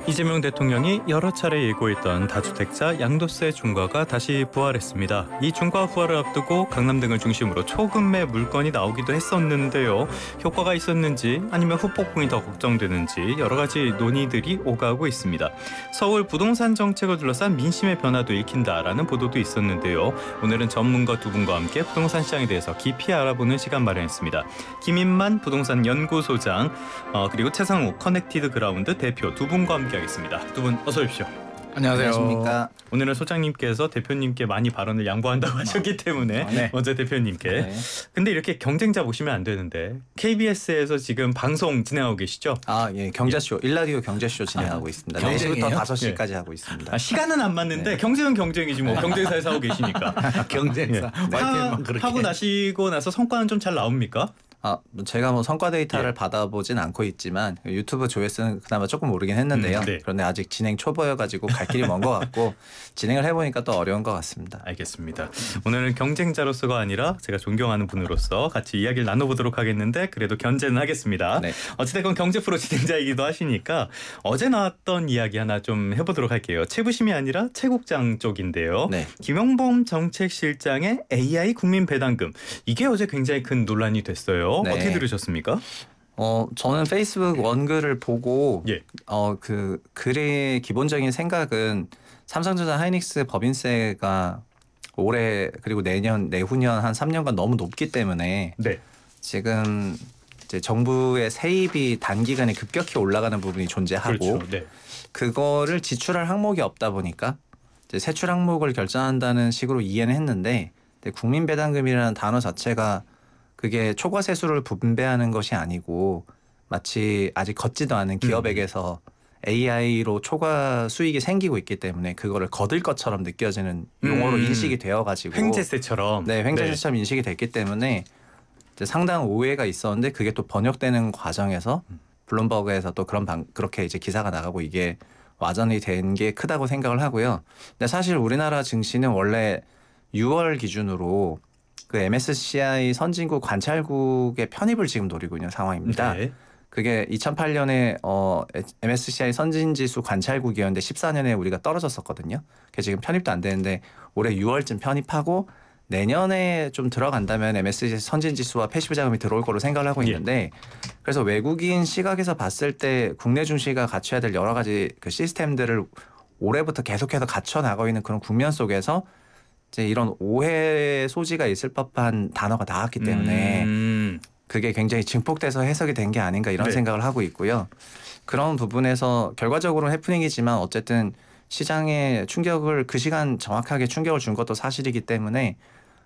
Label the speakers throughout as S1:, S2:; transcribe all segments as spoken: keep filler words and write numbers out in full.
S1: 이재명 대통령이 여러 차례 예고했던 다주택자 양도세 중과가 다시 부활했습니다. 이 중과 부활을 앞두고 강남 등을 중심으로 초금매 물건이 나오기도 했었는데요. 효과가 있었는지 아니면 후폭풍이 더 걱정되는지 여러 가지 논의들이 오가고 있습니다. 서울 부동산 정책을 둘러싼 민심의 변화도 읽힌다라는 보도도 있었는데요. 오늘은 전문가 두 분과 함께 부동산 시장에 대해서 깊이 알아보는 시간 마련했습니다. 김인만 부동산 연구소장 어, 그리고 최상욱 커넥티드 그라운드 대표 두 분과 함께 하겠습니다. 두 분 어서 오십시오.
S2: 안녕하세요.
S3: 안녕하십니까.
S1: 오늘은 소장님께서 대표님께 많이 발언을 양보한다고 하셨기 때문에
S2: 네.
S1: 먼저 대표님께.
S3: 네.
S1: 근데 이렇게 경쟁자 보시면 안 되는데 케이비에스에서 지금 방송 진행하고 계시죠?
S3: 아, 예, 경제쇼, 일라디오 경제쇼 진행하고 있습니다. 네 시부터
S2: 경쟁이에요?
S3: 다섯 시까지 하고 있습니다.
S1: 아, 시간은 안 맞는데
S3: 네.
S1: 경쟁은 경쟁이지 뭐. 경쟁사에서 하고 계시니까.
S2: 경쟁사.
S1: 예. 하, 하고 나시고 나서 성과는 좀 잘 나옵니까?
S3: 아, 제가 뭐 성과 데이터를
S1: 예.
S3: 받아보진 않고 있지만 유튜브 조회수는 그나마 조금 오르긴 했는데요.
S1: 음, 네.
S3: 그런데 아직 진행 초보여가지고 갈 길이 먼 것 같고 진행을 해보니까 또 어려운 것 같습니다.
S1: 알겠습니다. 오늘은 경쟁자로서가 아니라 제가 존경하는 분으로서 같이 이야기를 나눠보도록 하겠는데 그래도 견제는 하겠습니다.
S3: 네.
S1: 어찌됐건 경제 프로 진행자이기도 하시니까 어제 나왔던 이야기 하나 좀 해보도록 할게요. 최부심이 아니라 최국장 쪽인데요.
S3: 네.
S1: 김영범 정책실장의 에이아이 국민 배당금 이게 어제 굉장히 큰 논란이 됐어요.
S3: 네.
S1: 어떻게 들으셨습니까?
S3: 어, 저는 페이스북 원글을 보고
S1: 예.
S3: 어, 그 글의 기본적인 생각은 삼성전자 하이닉스 법인세가 올해 그리고 내년 내후년 한 삼 년간 너무 높기 때문에
S1: 네.
S3: 지금 이제 정부의 세입이 단기간에 급격히 올라가는 부분이 존재하고
S1: 그렇죠. 네.
S3: 그거를 지출할 항목이 없다 보니까 이제 세출 항목을 결정한다는 식으로 이해는 했는데 국민배당금이라는 단어 자체가 그게 초과 세수를 분배하는 것이 아니고 마치 아직 걷지도 않은 기업에게서 에이아이로 초과 수익이 생기고 있기 때문에 그거를 거둘 것처럼 느껴지는 용어로
S1: 음.
S3: 인식이 되어가지고
S1: 횡재세처럼.
S3: 네, 횡재세처럼 인식이 됐기 때문에 이제 상당한 오해가 있었는데 그게 또 번역되는 과정에서 블룸버그에서 또 그런 방, 그렇게 이제 기사가 나가고 이게 와전이 된 게 크다고 생각을 하고요. 근데 사실 우리나라 증시는 원래 유월 기준으로 그 엠에스시아이 선진국 관찰국의 편입을 지금 노리고 있는 상황입니다.
S1: 네.
S3: 그게 이천팔 년에 어 엠에스시아이 선진지수 관찰국이었는데 십사 년에 우리가 떨어졌었거든요. 그게 지금 편입도 안 되는데 올해 유월쯤 편입하고 내년에 좀 들어간다면 엠에스시아이 선진지수와 패시브 자금이 들어올 거로 생각을 하고 있는데 그래서 외국인 시각에서 봤을 때 국내 증시가 갖춰야 될 여러 가지 그 시스템들을 올해부터 계속해서 갖춰 나가고 있는 그런 국면 속에서 이제 이런 오해 소지가 있을 법한 단어가 나왔기 때문에
S1: 음.
S3: 그게 굉장히 증폭돼서 해석이 된 게 아닌가 이런
S1: 네.
S3: 생각을 하고 있고요. 그런 부분에서 결과적으로는 해프닝이지만 어쨌든 시장에 충격을 그 시간 정확하게 충격을 준 것도 사실이기 때문에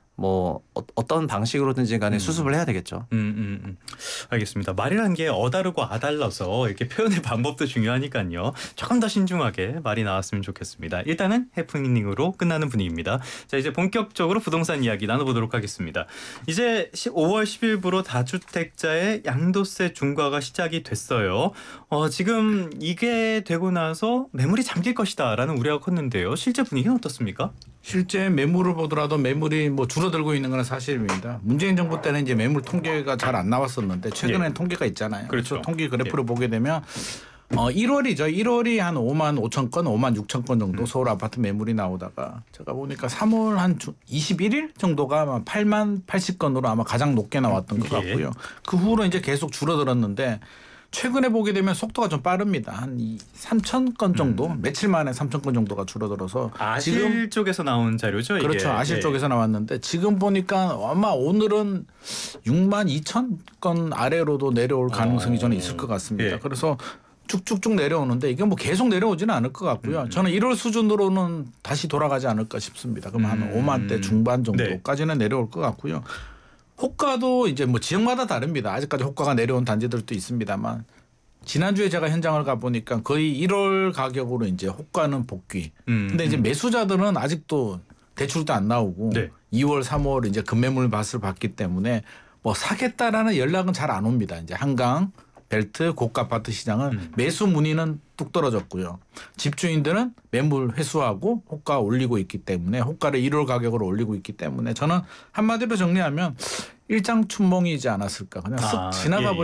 S3: 뭐 어, 어떤 방식으로든지 간에
S1: 음.
S3: 수습을 해야 되겠죠.
S1: 음, 음, 음. 알겠습니다. 말이라는 게 어다르고 아달라서 이렇게 표현의 방법도 중요하니까요. 조금 더 신중하게 말이 나왔으면 좋겠습니다. 일단은 해프닝으로 끝나는 분위기입니다. 자, 이제 본격적으로 부동산 이야기 나눠보도록 하겠습니다. 이제 오월 십일부로 다주택자의 양도세 중과가 시작이 됐어요. 어, 지금 이게 되고 나서 매물이 잠길 것이다라는 우려가 컸는데요. 실제 분위기는 어떻습니까?
S2: 실제 매물을 보더라도 매물이 뭐 줄어들고 있는 건 사실입니다. 문재인 정부 때는 이제 매물 통계가 잘 안 나왔었는데 최근에는
S1: 예.
S2: 통계가 있잖아요.
S1: 그렇죠.
S2: 그래서 통계 그래프를
S1: 예.
S2: 보게 되면 어 일월이죠. 일월이 한 오만 오천 건, 오만 육천 건 정도
S1: 음.
S2: 서울 아파트 매물이 나오다가 제가 보니까 삼월 한 이십일 일 정도가 아마 팔만 팔십 건으로 아마 가장 높게 나왔던 것
S1: 예.
S2: 같고요. 그 후로 이제 계속 줄어들었는데 최근에 보게 되면 속도가 좀 빠릅니다. 한 삼천 건 정도,
S1: 음.
S2: 며칠 만에 삼천 건 정도가 줄어들어서
S1: 아실
S2: 지금
S1: 쪽에서 나온 자료죠? 이게.
S2: 그렇죠. 아실
S1: 예.
S2: 쪽에서 나왔는데 지금 보니까 아마 오늘은 육만 이천 건 아래로도 내려올 가능성이 저는 있을 것 같습니다.
S1: 예.
S2: 그래서 쭉쭉쭉 내려오는데 이게 뭐 계속 내려오지는 않을 것 같고요.
S1: 음.
S2: 저는 일월 수준으로는 다시 돌아가지 않을까 싶습니다. 그럼 한
S1: 음.
S2: 오만대 중반 정도까지는
S1: 네.
S2: 내려올 것 같고요. 호가도 이제 뭐 지역마다 다릅니다. 아직까지 호가가 내려온 단지들도 있습니다만 지난주에 제가 현장을 가보니까 거의 일월 가격으로 이제 호가는 복귀.
S1: 음,
S2: 근데 이제
S1: 음.
S2: 매수자들은 아직도 대출도 안 나오고
S1: 네.
S2: 이월, 삼월 이제 급매물 밭을 받기 때문에 뭐 사겠다라는 연락은 잘 안 옵니다. 이제 한강, 벨트, 고가 아파트 시장은
S1: 음.
S2: 매수 문의는 뚝 떨어졌고요. 집주인들은 매물 회수하고 호가 올리고 있기 때문에 호가를 일월 가격으로 올리고 있기 때문에 저는 한마디로 정리하면 일장춘몽이지 않았을까. 그냥 쓱
S1: 아,
S2: 지나가
S1: 예, 예.